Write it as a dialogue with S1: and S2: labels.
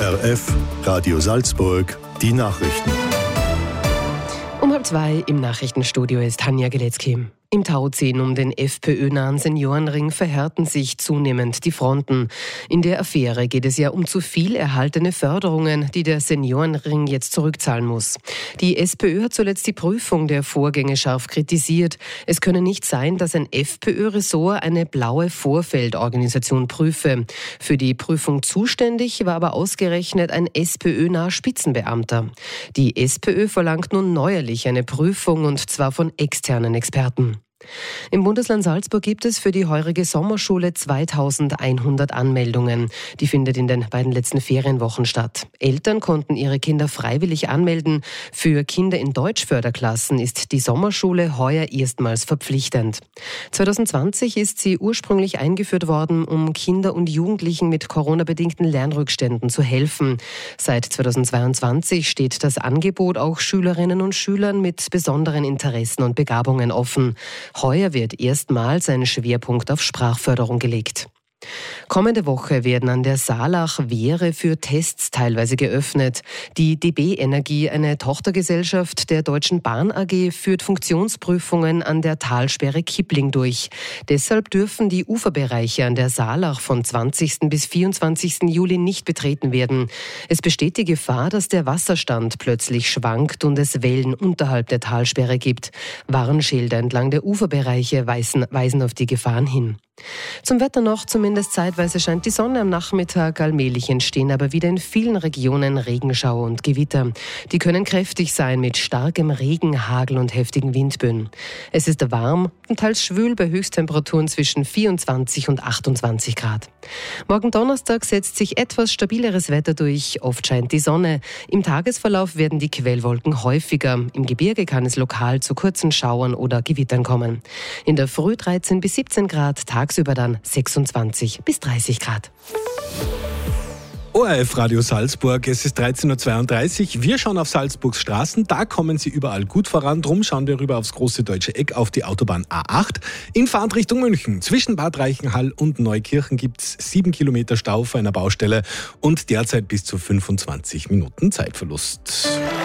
S1: ORF Radio Salzburg, die Nachrichten.
S2: Um 1:30 im Nachrichtenstudio ist Tanja Geletzky. Im Tauziehen um den FPÖ-nahen Seniorenring verhärten sich zunehmend die Fronten. In der Affäre geht es ja um zu viel erhaltene Förderungen, die der Seniorenring jetzt zurückzahlen muss. Die SPÖ hat zuletzt die Prüfung der Vorgänge scharf kritisiert. Es könne nicht sein, dass ein FPÖ-Ressort eine blaue Vorfeldorganisation prüfe. Für die Prüfung zuständig war aber ausgerechnet ein SPÖ-naher Spitzenbeamter. Die SPÖ verlangt nun neuerlich eine Prüfung, und zwar von externen Experten. Im Bundesland Salzburg gibt es für die heurige Sommerschule 2100 Anmeldungen. Die findet in den beiden letzten Ferienwochen statt. Eltern konnten ihre Kinder freiwillig anmelden. Für Kinder in Deutschförderklassen ist die Sommerschule heuer erstmals verpflichtend. 2020 ist sie ursprünglich eingeführt worden, um Kinder und Jugendlichen mit Corona-bedingten Lernrückständen zu helfen. Seit 2022 steht das Angebot auch Schülerinnen und Schülern mit besonderen Interessen und Begabungen offen. Heuer wird erstmals ein Schwerpunkt auf Sprachförderung gelegt. Kommende Woche werden an der Saalach Wehre für Tests teilweise geöffnet. Die DB Energie, eine Tochtergesellschaft der Deutschen Bahn AG, führt Funktionsprüfungen an der Talsperre Kipling durch. Deshalb dürfen die Uferbereiche an der Saalach von 20. bis 24. Juli nicht betreten werden. Es besteht die Gefahr, dass der Wasserstand plötzlich schwankt und es Wellen unterhalb der Talsperre gibt. Warnschilder entlang der Uferbereiche weisen auf die Gefahren hin. Zum Wetter noch: zumindest zeitweise scheint die Sonne am Nachmittag, allmählich entstehen aber wieder in vielen Regionen Regenschauer und Gewitter. Die können kräftig sein mit starkem Regen, Hagel und heftigen Windböen. Es ist warm und teils schwül bei Höchsttemperaturen zwischen 24 und 28 Grad. Morgen Donnerstag setzt sich etwas stabileres Wetter durch. Oft scheint die Sonne. Im Tagesverlauf werden die Quellwolken häufiger. Im Gebirge kann es lokal zu kurzen Schauern oder Gewittern kommen. In der Früh 13 bis 17 Grad, tagsüber dann 26 bis 30 Grad.
S3: ORF Radio Salzburg, es ist 13.32 Uhr. Wir schauen auf Salzburgs Straßen, da kommen sie überall gut voran. Drum schauen wir rüber aufs große Deutsche Eck auf die Autobahn A8 in Fahrtrichtung München. Zwischen Bad Reichenhall und Neukirchen gibt es 7 Kilometer Stau vor einer Baustelle und derzeit bis zu 25 Minuten Zeitverlust.